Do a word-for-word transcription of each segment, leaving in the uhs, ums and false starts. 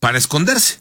para esconderse.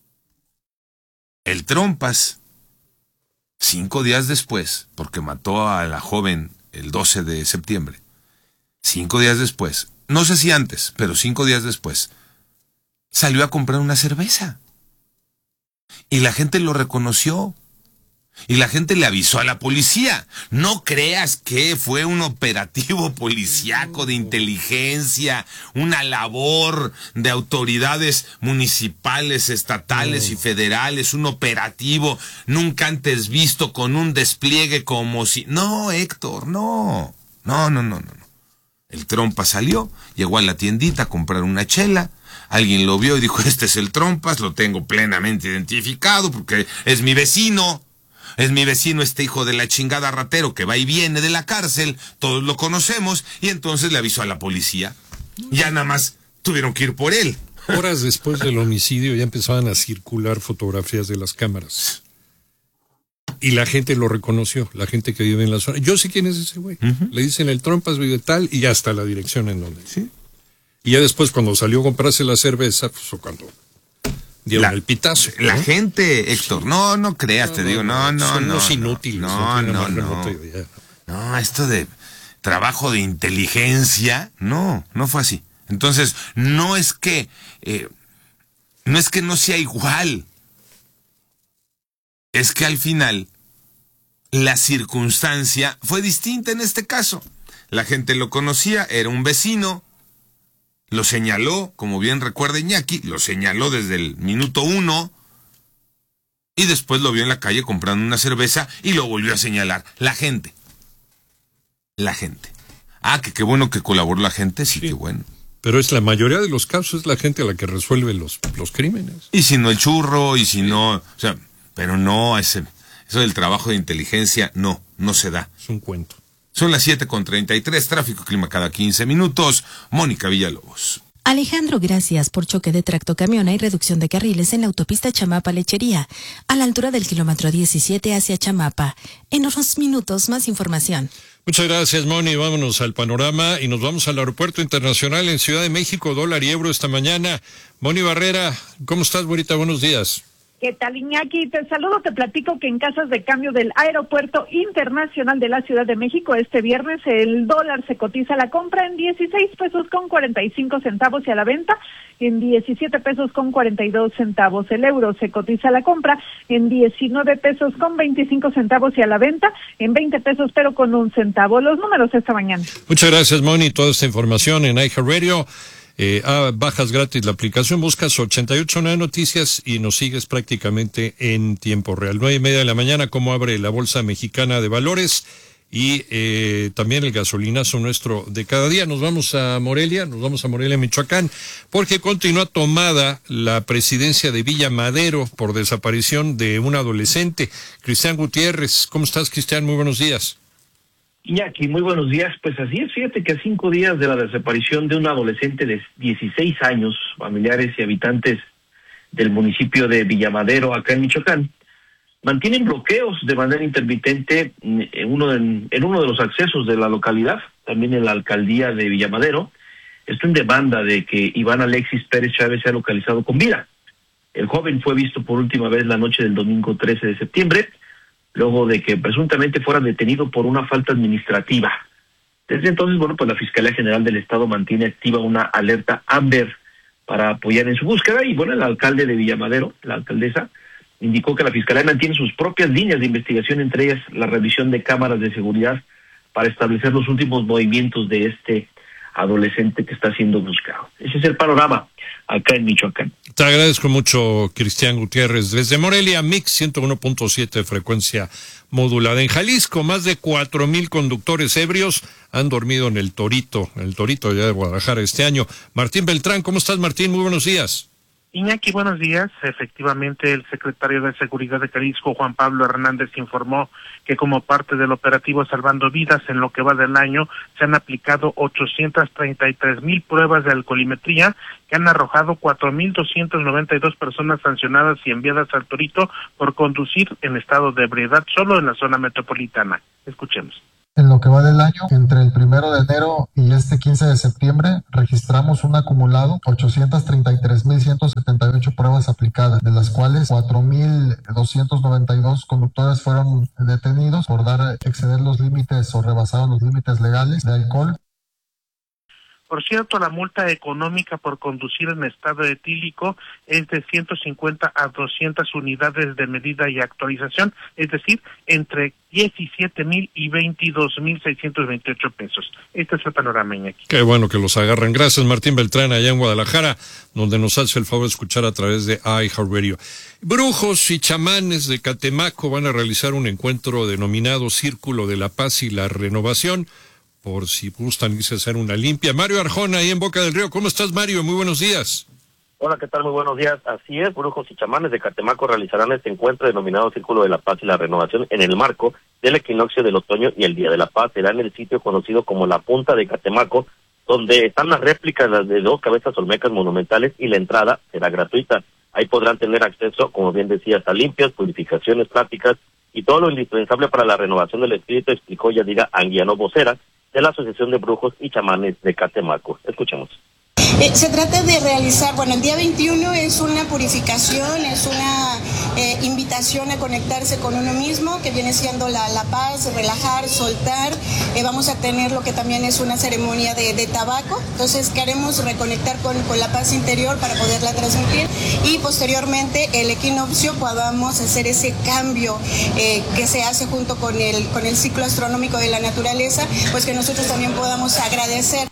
El Trompas, cinco días después, porque mató a la joven el doce de septiembre, cinco días después, no sé si antes, pero cinco días después, salió a comprar una cerveza. Y la gente lo reconoció. Y la gente le avisó a la policía. No creas que fue un operativo policíaco de inteligencia, una labor de autoridades municipales, estatales y federales, un operativo nunca antes visto con un despliegue como si... No, Héctor, no. No, no, no, no. El Trompas salió, llegó a la tiendita a comprar una chela. Alguien lo vio y dijo, este es el Trompas, lo tengo plenamente identificado porque es mi vecino. Es mi vecino este hijo de la chingada ratero que va y viene de la cárcel, todos lo conocemos, y entonces le avisó a la policía. Ya nada más tuvieron que ir por él. Horas después del homicidio ya empezaban a circular fotografías de las cámaras. Y la gente lo reconoció, la gente que vive en la zona. Yo sé quién es ese güey. Uh-huh. Le dicen el Trompas vive tal y ya está la dirección en donde. Sí. Y ya después cuando salió a comprarse la cerveza, pues o cuando... dieron la, el pitazo. La ¿no? gente, Héctor, no, no creas, no, te no, digo, no, no, son no. Son inútiles. No, no, no. No. no, esto de trabajo de inteligencia, no, no fue así. Entonces, no es que, eh, no es que no sea igual. Es que al final, la circunstancia fue distinta en este caso. La gente lo conocía, era un vecino. Lo señaló, como bien recuerda Iñaki, lo señaló desde el minuto uno y después lo vio en la calle comprando una cerveza y lo volvió a señalar. La gente. La gente. Ah, que qué bueno que colaboró la gente, sí, sí. Qué bueno. Pero es la mayoría de los casos es la gente a la que resuelve los, los crímenes. Y si no el churro, y si sí. no, o sea, pero no, ese, eso del trabajo de inteligencia, no, no se da. Es un cuento. Son las siete con treinta y tres, tráfico clima cada quince minutos. Mónica Villalobos. Alejandro, gracias. Por choque de tractocamión hay reducción de carriles en la autopista Chamapa-Lechería, a la altura del kilómetro diecisiete hacia Chamapa. En unos minutos, más información. Muchas gracias, Moni. Vámonos al panorama y nos vamos al Aeropuerto Internacional en Ciudad de México, dólar y euro esta mañana. Moni Barrera, ¿cómo estás, güerita? Buenos días. ¿Qué tal, Iñaki? Te saludo, te platico que en casas de cambio del Aeropuerto Internacional de la Ciudad de México este viernes el dólar se cotiza a la compra en dieciséis pesos con cuarenta y cinco centavos y a la venta en diecisiete pesos con cuarenta y dos centavos. El euro se cotiza a la compra en diecinueve pesos con veinticinco centavos y a la venta en veinte pesos pero con un centavo. Los números esta mañana. Muchas gracias, Moni. Toda esta información en iHeartRadio. Eh, ah, bajas gratis la aplicación, buscas ochenta y ocho nueve Noticias y nos sigues prácticamente en tiempo real. Nueve y media de la mañana, como abre la Bolsa Mexicana de Valores y eh, también el gasolinazo nuestro de cada día. Nos vamos a Morelia, nos vamos a Morelia, Michoacán, porque continúa tomada la presidencia de Villa Madero por desaparición de un adolescente. Cristian Gutiérrez, ¿cómo estás, Cristian? Muy buenos días. Iñaki, muy buenos días. Pues así es, fíjate que a cinco días de la desaparición de un adolescente de dieciséis años, familiares y habitantes del municipio de Villamadero, acá en Michoacán, mantienen bloqueos de manera intermitente en uno de, en uno de los accesos de la localidad, también en la alcaldía de Villamadero. Esto en demanda de que Iván Alexis Pérez Chávez sea localizado con vida. El joven fue visto por última vez la noche del domingo trece de septiembre, luego de que presuntamente fuera detenido por una falta administrativa. Desde entonces, bueno, pues la Fiscalía General del Estado mantiene activa una alerta Amber para apoyar en su búsqueda, y bueno, el alcalde de Villamadero, la alcaldesa, indicó que la Fiscalía mantiene sus propias líneas de investigación, entre ellas la revisión de cámaras de seguridad para establecer los últimos movimientos de este adolescente que está siendo buscado. Ese es el panorama acá en Michoacán. Te agradezco mucho, Cristian Gutiérrez. Desde Morelia, Mix ciento uno punto siete, frecuencia modulada. En Jalisco, más de cuatro mil conductores ebrios han dormido en el Torito, en el Torito ya de Guadalajara este año. Martín Beltrán, ¿cómo estás, Martín? Muy buenos días. Iñaki, buenos días. Efectivamente, el secretario de Seguridad de Jalisco, Juan Pablo Hernández, informó que como parte del operativo Salvando Vidas, en lo que va del año, se han aplicado ochocientas treinta y tres mil pruebas de alcoholimetría que han arrojado cuatro mil doscientas noventa y dos personas sancionadas y enviadas al Torito por conducir en estado de ebriedad solo en la zona metropolitana. Escuchemos. En lo que va del año, entre el primero de enero y este quince de septiembre, registramos un acumulado ochocientas treinta y tres mil ciento setenta y ocho multas aplicadas, de las cuales cuatro mil doscientos noventa y dos conductores fueron detenidos por dar exceder los límites o rebasar los límites legales de alcohol. Por cierto, la multa económica por conducir en estado etílico es de ciento cincuenta a doscientas unidades de medida y actualización, es decir, entre diecisiete mil y veintidós mil seiscientos veintiocho pesos. Este es el panorama, Iñaki. Qué bueno que los agarran. Gracias, Martín Beltrán, allá en Guadalajara, donde nos hace el favor de escuchar a través de iHeartRadio. Brujos y chamanes de Catemaco van a realizar un encuentro denominado Círculo de la Paz y la Renovación, por si gustan irse a hacer una limpia. Mario Arjona, ahí en Boca del Río. ¿Cómo estás, Mario? Muy buenos días. Hola, ¿qué tal? Muy buenos días. Así es, brujos y chamanes de Catemaco realizarán este encuentro denominado Círculo de la Paz y la Renovación en el marco del equinoccio del otoño y el Día de la Paz. Será en el sitio conocido como la Punta de Catemaco, donde están las réplicas de dos cabezas olmecas monumentales y la entrada será gratuita. Ahí podrán tener acceso, como bien decías, a limpias, purificaciones, pláticas y todo lo indispensable para la renovación del espíritu, explicó Yadira Anguiano, vocera de la Asociación de Brujos y Chamanes de Catemaco. Escuchemos. Eh, se trata de realizar, bueno, el día veintiuno es una purificación, es una eh, invitación a conectarse con uno mismo, que viene siendo la, la paz, relajar, soltar. Eh, vamos a tener lo que también es una ceremonia de, de tabaco, entonces queremos reconectar con, con la paz interior para poderla transmitir y posteriormente el equinoccio podamos hacer ese cambio eh, que se hace junto con el, con el ciclo astronómico de la naturaleza, pues que nosotros también podamos agradecer.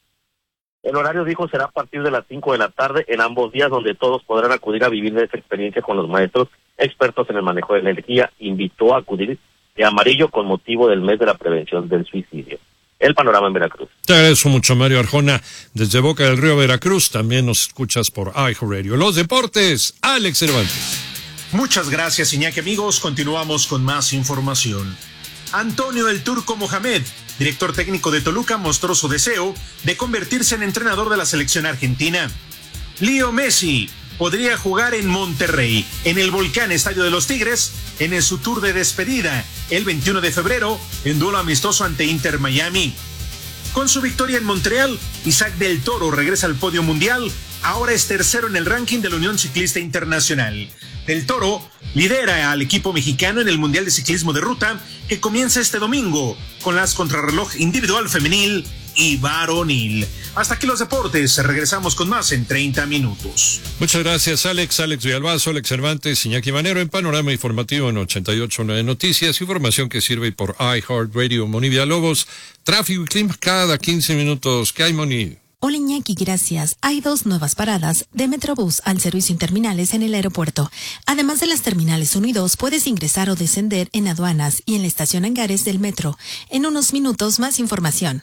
El horario, dijo, será a partir de las cinco de la tarde en ambos días, donde todos podrán acudir a vivir esa experiencia con los maestros expertos en el manejo de la energía. Invitó a acudir de amarillo con motivo del mes de la prevención del suicidio. El panorama en Veracruz. Te agradezco mucho, Mario Arjona, desde Boca del Río, Veracruz. También nos escuchas por iHeartRadio. Los deportes, Alex Cervantes. Muchas gracias, Iñaki. Amigos, continuamos con más información. Antonio el Turco Mohamed, director técnico de Toluca, mostró su deseo de convertirse en entrenador de la selección argentina. Leo Messi podría jugar en Monterrey, en el Volcán Estadio de los Tigres, en su tour de despedida, el veintiuno de febrero, en duelo amistoso ante Inter Miami. Con su victoria en Montreal, Isaac del Toro regresa al podio mundial, ahora es tercero en el ranking de la Unión Ciclista Internacional. Del Toro lidera al equipo mexicano en el Mundial de Ciclismo de Ruta, que comienza este domingo con las contrarreloj individual femenil y varonil. Hasta aquí los deportes, regresamos con más en treinta minutos. Muchas gracias, Alex, Alex Villalbazo, Alex Cervantes, Iñaki Manero en Panorama Informativo en ochenta y ocho punto nueve Noticias, información que sirve por iHeartRadio. Moni Villalobos, tráfico y clima cada quince minutos. ¿Qué hay, Moni? Hola, Iñaki, gracias. Hay dos nuevas paradas de Metrobús al servicio en terminales en el aeropuerto. Además de las terminales uno y dos, puedes ingresar o descender en aduanas y en la estación Hangares del metro. En unos minutos, más información.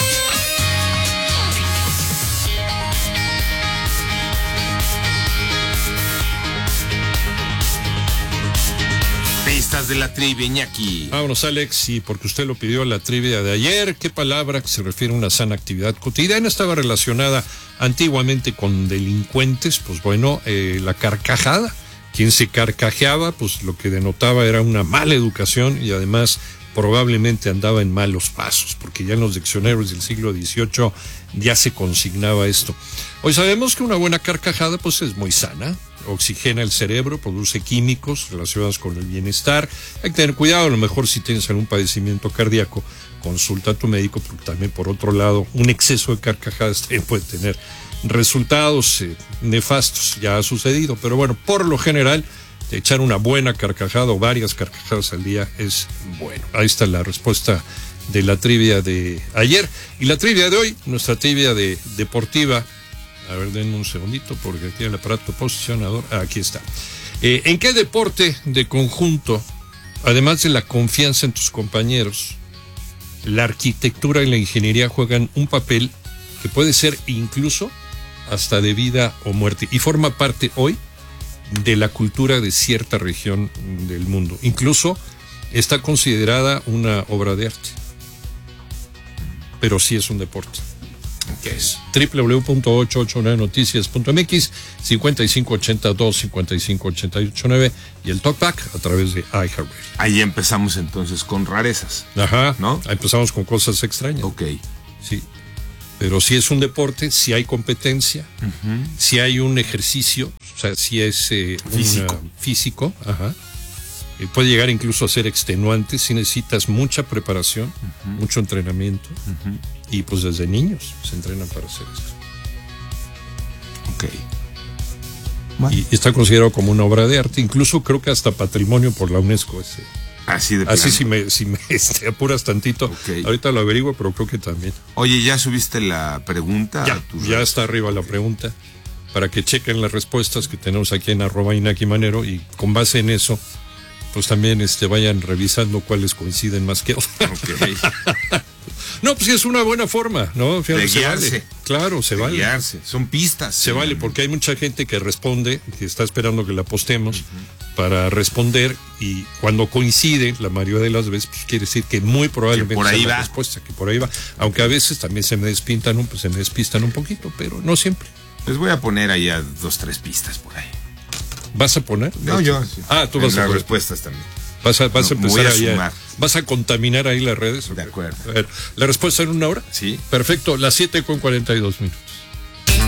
Pistas de la trivia, Iñaki. Vámonos, Alex, y porque usted lo pidió, la trivia de ayer. ¿Qué palabra que se refiere a una sana actividad cotidiana estaba relacionada antiguamente con delincuentes? Pues bueno, eh, la carcajada. Quien se carcajeaba, pues lo que denotaba era una mala educación y además probablemente andaba en malos pasos, porque ya en los diccionarios del siglo dieciocho ya se consignaba esto. Hoy sabemos que una buena carcajada pues es muy sana, oxigena el cerebro, produce químicos relacionados con el bienestar. Hay que tener cuidado, a lo mejor si tienes algún padecimiento cardíaco, consulta a tu médico, porque también por otro lado, un exceso de carcajadas también puede tener resultados eh, nefastos. Ya ha sucedido, pero bueno, por lo general, echar una buena carcajada o varias carcajadas al día es bueno. Ahí está la respuesta de la trivia de ayer. Y la trivia de hoy, nuestra trivia de deportiva. A ver, denme un segundito porque aquí el aparato posicionador. Ah, aquí está. Eh, ¿En qué deporte de conjunto, además de la confianza en tus compañeros, la arquitectura y la ingeniería juegan un papel que puede ser incluso hasta de vida o muerte y forma parte hoy de la cultura de cierta región del mundo? Incluso está considerada una obra de arte, pero sí es un deporte. ¿Qué es? doble u doble u doble u punto ochocientos ochenta y nueve noticias punto m x, cincuenta y cinco ochenta y dos, cincuenta y cinco ochenta y ocho nueve y el Talkback a través de iHeartRadio. Ahí empezamos entonces con rarezas. Ajá, ¿no? Ahí empezamos con cosas extrañas. Ok. Sí. Pero si es un deporte, si hay competencia, uh-huh. si hay un ejercicio O sea, sí es eh, físico. Un, uh, físico, ajá. Eh, puede llegar incluso a ser extenuante si necesitas mucha preparación, uh-huh. mucho entrenamiento. Uh-huh. Y pues desde niños se entrenan para hacer eso. Ok. Bueno. Y está considerado como una obra de arte, incluso creo que hasta patrimonio por la UNESCO. Ese. Así de Así si me, si me este, apuras tantito. Okay. Ahorita lo averiguo, pero creo que también. Oye, ¿ya subiste la pregunta? Ya, ya está arriba la pregunta. Para que chequen las respuestas que tenemos aquí en arroba Inaki Manero y con base en eso, pues también este, vayan revisando cuáles coinciden más que otras. Okay. No, pues sí es una buena forma, ¿no? Fíjate, de guiarse. Vale. Claro, se de vale. Guiarse. Son pistas. Se sí. vale, porque hay mucha gente que responde, que está esperando que la postemos uh-huh. para responder, y cuando coincide, la mayoría de las veces, pues quiere decir que muy probablemente que por ahí sea va. la respuesta, que por ahí va. Aunque a veces también se me despintan un, pues se me despistan un poquito, pero no siempre. Les voy a poner ahí a dos, tres pistas por ahí. ¿Vas a poner? No, yo. Sí. Ah, tú vas en a las poner. Respuestas también. Vas a, vas no, a empezar a ahí sumar. a, ¿Vas a contaminar ahí las redes? De acuerdo. A ver, ¿la respuesta en una hora? Sí. Perfecto, las siete con cuarenta y dos minutos.